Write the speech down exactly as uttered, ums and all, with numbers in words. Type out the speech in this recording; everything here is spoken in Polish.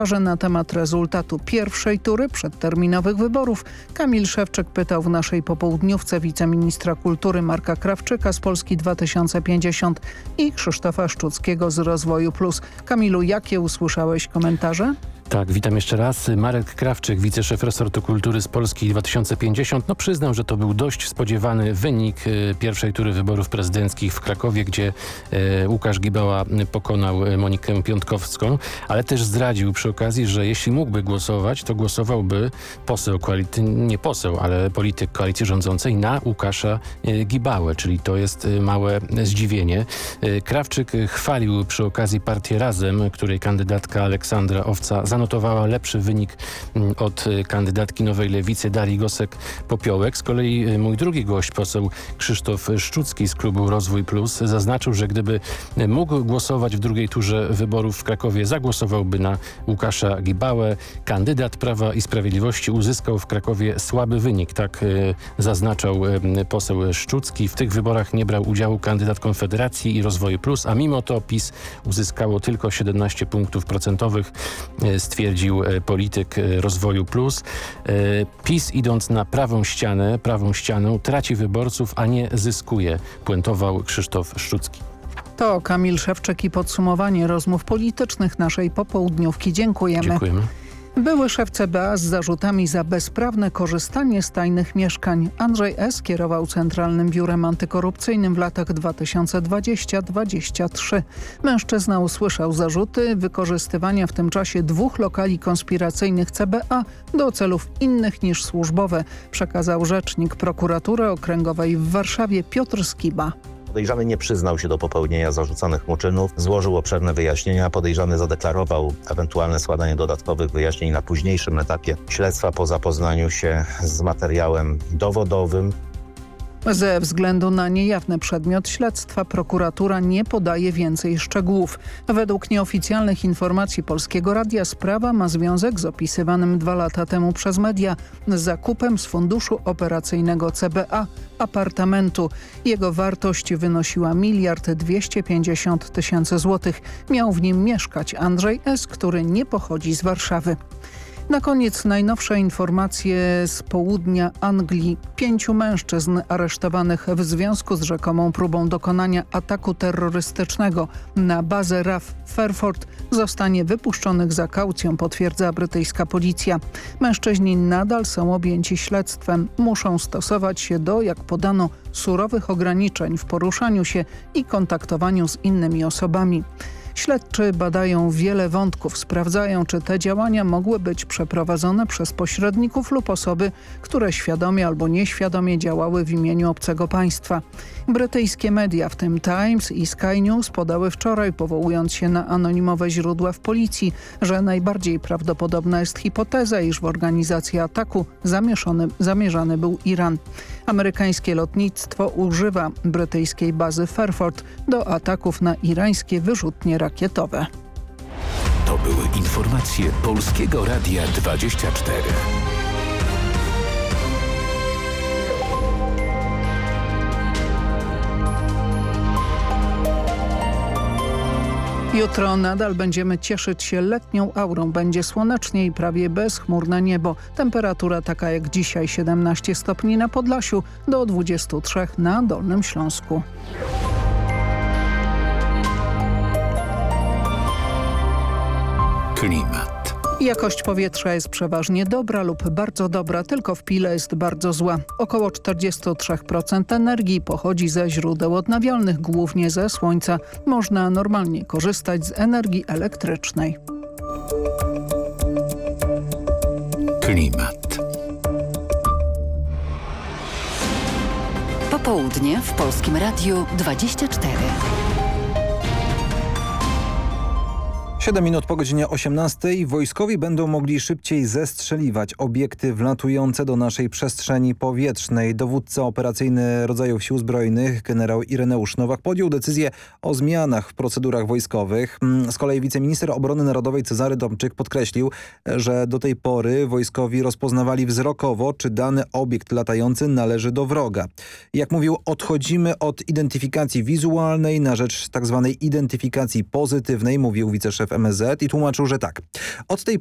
Na temat rezultatu pierwszej tury przedterminowych wyborów Kamil Szewczak pytał w naszej popołudniówce wiceministra kultury Marka Krawczyka z Polski dwa tysiące pięćdziesiąt i Krzysztofa Szczuckiego z Rozwoju Plus. Kamilu, jakie usłyszałeś komentarze? Tak, witam jeszcze raz. Marek Krawczyk, wiceszef resortu kultury z Polski dwa tysiące pięćdziesiąt. No przyznał, że to był dość spodziewany wynik y, pierwszej tury wyborów prezydenckich w Krakowie, gdzie y, Łukasz Gibała pokonał Monikę Piątkowską, ale też zdradził przy okazji, że jeśli mógłby głosować, to głosowałby poseł koalicji, nie poseł, ale polityk koalicji rządzącej na Łukasza y, Gibałę, czyli to jest y, małe zdziwienie. Y, Krawczyk chwalił przy okazji partię Razem, której kandydatka Aleksandra Owca zanotowała lepszy wynik od kandydatki Nowej Lewicy Darii Gosek-Popiołek. Z kolei mój drugi gość, poseł Krzysztof Szczucki z klubu Rozwój Plus, zaznaczył, że gdyby mógł głosować w drugiej turze wyborów w Krakowie, zagłosowałby na Łukasza Gibałę. Kandydat Prawa i Sprawiedliwości uzyskał w Krakowie słaby wynik. Tak zaznaczał poseł Szczucki. W tych wyborach nie brał udziału kandydat Konfederacji i Rozwoju Plus, a mimo to PiS uzyskało tylko siedemnaście punktów procentowych, stwierdził polityk Rozwoju Plus. PiS, idąc na prawą ścianę, prawą ścianą, traci wyborców, a nie zyskuje, puentował Krzysztof Szczucki. To Kamil Szewczak i podsumowanie rozmów politycznych naszej popołudniówki. Dziękujemy. Dziękujemy. Były szef C B A z zarzutami za bezprawne korzystanie z tajnych mieszkań. Andrzej S. kierował Centralnym Biurem Antykorupcyjnym w latach dwa tysiące dwudziestym do dwudziestego trzeciego. Mężczyzna usłyszał zarzuty wykorzystywania w tym czasie dwóch lokali konspiracyjnych C B A do celów innych niż służbowe, przekazał rzecznik prokuratury okręgowej w Warszawie Piotr Skiba. Podejrzany nie przyznał się do popełnienia zarzucanych mu czynów, złożył obszerne wyjaśnienia. Podejrzany zadeklarował ewentualne składanie dodatkowych wyjaśnień na późniejszym etapie śledztwa po zapoznaniu się z materiałem dowodowym. Ze względu na niejawny przedmiot śledztwa prokuratura nie podaje więcej szczegółów. Według nieoficjalnych informacji Polskiego Radia sprawa ma związek z opisywanym dwa lata temu przez media zakupem z funduszu operacyjnego C B A apartamentu. Jego wartość wynosiła miliard dwieście pięćdziesiąt tysięcy złotych. Miał w nim mieszkać Andrzej S., który nie pochodzi z Warszawy. Na koniec najnowsze informacje z południa Anglii. Pięciu mężczyzn aresztowanych w związku z rzekomą próbą dokonania ataku terrorystycznego na bazę R A F w Fairford zostanie wypuszczonych za kaucją, potwierdza brytyjska policja. Mężczyźni nadal są objęci śledztwem. Muszą stosować się do, jak podano, surowych ograniczeń w poruszaniu się i kontaktowaniu z innymi osobami. Śledczy badają wiele wątków, sprawdzają, czy te działania mogły być przeprowadzone przez pośredników lub osoby, które świadomie albo nieświadomie działały w imieniu obcego państwa. Brytyjskie media, w tym Times i Sky News, podały wczoraj, powołując się na anonimowe źródła w policji, że najbardziej prawdopodobna jest hipoteza, iż w organizacji ataku zamieszany, zamierzany był Iran. Amerykańskie lotnictwo używa brytyjskiej bazy Fairford do ataków na irańskie wyrzutnie rakietowe. To były informacje Polskiego Radia dwadzieścia cztery. Jutro nadal będziemy cieszyć się letnią aurą. Będzie słonecznie i prawie bezchmurne niebo. Temperatura taka jak dzisiaj, siedemnaście stopni na Podlasiu, do dwudziestu trzech na Dolnym Śląsku. Klimat. Jakość powietrza jest przeważnie dobra lub bardzo dobra, tylko w Pile jest bardzo zła. Około czterdzieści trzy procent energii pochodzi ze źródeł odnawialnych, głównie ze słońca. Można normalnie korzystać z energii elektrycznej. Klimat. Popołudnie w Polskim Radiu dwadzieścia cztery. siedem minut po godzinie osiemnastej. Wojskowi będą mogli szybciej zestrzeliwać obiekty wlatujące do naszej przestrzeni powietrznej. Dowódca operacyjny rodzajów Sił Zbrojnych, generał Ireneusz Nowak, podjął decyzję o zmianach w procedurach wojskowych. Z kolei wiceminister obrony narodowej Cezary Tomczyk podkreślił, że do tej pory wojskowi rozpoznawali wzrokowo, czy dany obiekt latający należy do wroga. Jak mówił, odchodzimy od identyfikacji wizualnej na rzecz tak zwanej identyfikacji pozytywnej, mówił wiceszef szef M S Z i tłumaczył, że tak. Od tej